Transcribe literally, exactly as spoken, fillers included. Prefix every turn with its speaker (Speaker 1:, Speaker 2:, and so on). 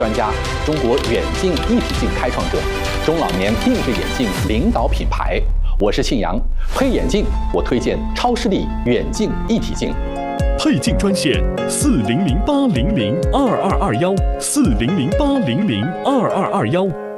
Speaker 1: 专家，中国远近一体镜开创者，中老年定制眼镜领导品牌。我是信阳，配眼镜我推荐超视力远近一体镜。
Speaker 2: 配镜专线四零零八零零二二二幺四零零八零零二二二幺。